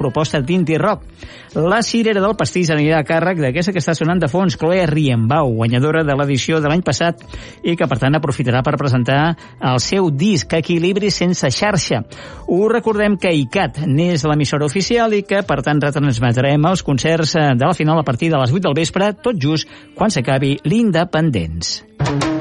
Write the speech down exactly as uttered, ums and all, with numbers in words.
proposta d'indie rock. La cirera del pastís anirà a càrrec d'aquesta que està sonant de fons, Chloe Rienbau, guanyadora de l'edició de l'any passat i que per tant aprofitarà per presentar el seu disc Equilibri sense xarxa. Us recordem que I C A T n'és l'emissora oficial i que per tant retransmetrem els concerts de la final a partir de les vuit del vespre, tot just quan s'acabi l'Independents.